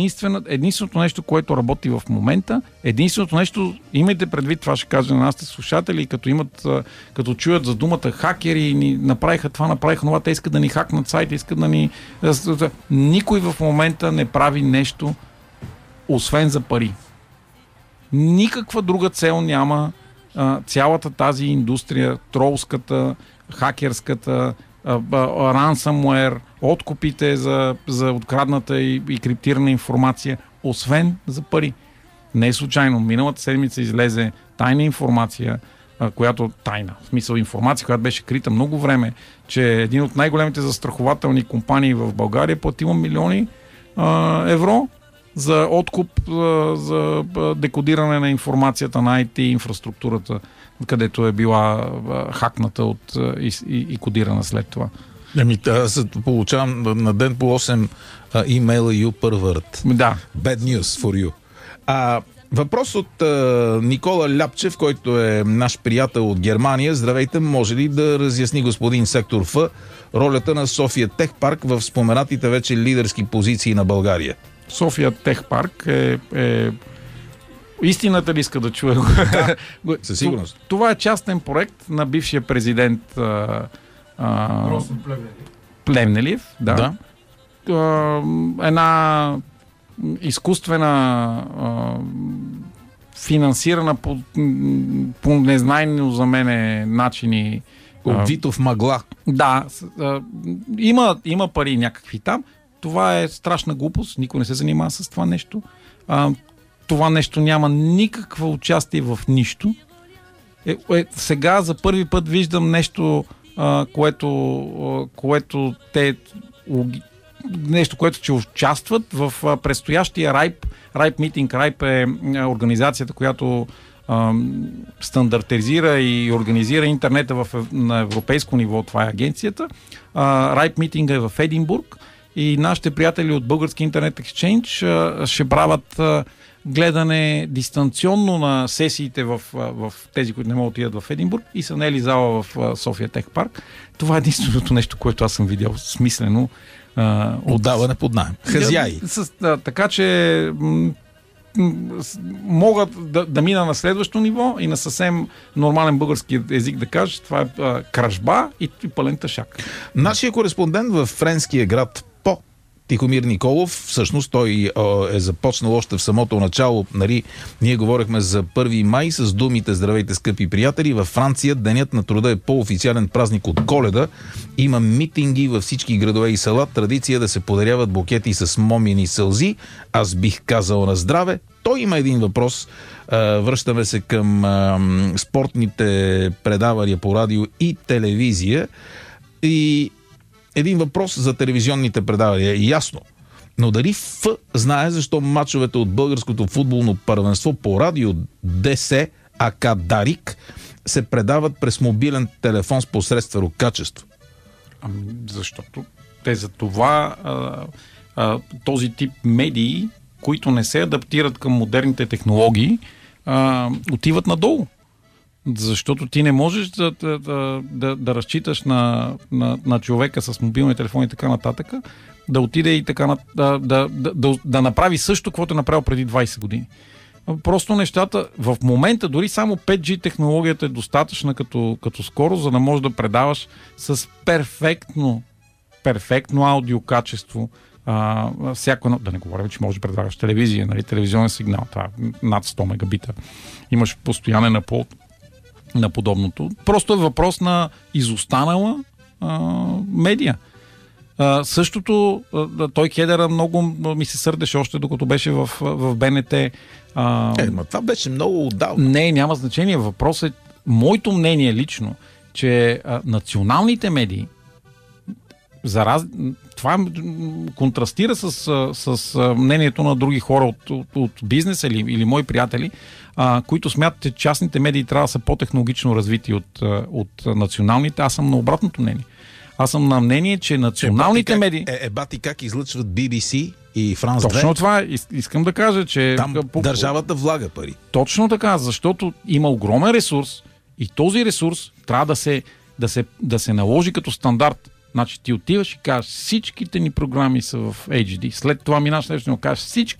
Единственото нещо, което работи в момента, единственото нещо, имайте предвид, това ще кажа на нашите слушатели, като чуят за думата хакери, ни направиха това, те искат да ни хакнат сайта, искат да ни... Никой в момента не прави нещо, освен за пари. Никаква друга цел няма цялата тази индустрия, тролската, хакерската, ransomware, откупите за открадната и криптирана информация, освен за пари. Не е случайно. Миналата седмица излезе тайна информация, в смисъл информация, която беше крита много време, че един от най-големите застрахователни компании в България платила милиони евро за откуп, за декодиране на информацията на IT инфраструктурата, където е била хакната и кодирана след това. Аз получавам на ден по 8 имейла You pervert. Да. Bad news for you. Въпрос от Никола Ляпчев, който е наш приятел от Германия. Здравейте, може ли да разясни господин сектор Ф ролята на София Тех Парк в споменатите вече лидерски позиции на България? София Тех Парк е... Истината ли иска да чуе? Да, със сигурност. Това е частен проект на бившия президент Плевнелиев. Да. Една изкуствена финансирана по незнайно за мене начини. От Витов мъгла. Да. Има пари някакви там. Това е страшна глупост. Никой не се занимава с това нещо. Това нещо няма никакво участие в нищо. Сега за първи път виждам нещо, което ще участват в предстоящия RIPE Meeting. RIPE е организацията, която стандартизира и организира интернета на европейско ниво. Това е агенцията. RIPE Meeting е в Единбург и нашите приятели от Български интернет екшенж ще правят гледане дистанционно на сесиите в тези, които не могат да отидат в Единбург и са наели зала в София Тех Парк. Това е единственото нещо, което аз съм видял смислено. Отдаване под наем. Хазяи. Така че могат да мина на следващо ниво и на съвсем нормален български език да кажа, това е кражба и пълен тъшак. Нашия кореспондент в френския град Тихомир Николов, всъщност той е започнал още в самото начало, ние говорихме за 1 май с думите "Здравейте, скъпи приятели", във Франция Денят на труда е по-официален празник от Коледа. Има митинги във всички градове и села, традиция да се подаряват букети с момини сълзи. Аз бих казал на здраве. Той има един въпрос. Връщаме се към спортните предавания по радио и телевизия. И един въпрос за телевизионните предавания. Ясно. Но дали Ф знае защо мачовете от българското футболно първенство по радио ДС АК Дарик се предават през мобилен телефон с посредствено качество? Защото те за това този тип медии, които не се адаптират към модерните технологии, отиват надолу. Защото ти не можеш да разчиташ на човека с мобилни телефони и така нататък, да отиде и така да направи също, което е направил преди 20 години. Просто нещата, в момента дори само 5G технологията е достатъчна като скорост, за да можеш да предаваш с перфектно аудиокачество. Всяко едно, да не говорим, че можеш да предлагаш телевизия, телевизионен сигнал, това над 100 мегабита. Имаш постоянен аплод на подобното. Просто е въпрос на изостанала медия. Същото, той Хедера много ми се сърдеше още докато беше в БНТ. Това беше много отдавна. Не, няма значение. Въпрос е, моето мнение лично, че националните медии това контрастира с мнението на други хора от бизнеса или мои приятели, които смятат, че частните медии трябва да са по-технологично развити от националните. Аз съм на обратното мнение. Аз съм на мнение, че националните медии... Бати как излъчват BBC и Франс 2? Точно това искам да кажа, че... Там държавата влага пари. Точно така, защото има огромен ресурс и този ресурс трябва да се наложи като стандарт. Значи ти отиваш и кажеш, всичките ни програми са в HD. След това минаш нещо и кажеш, всички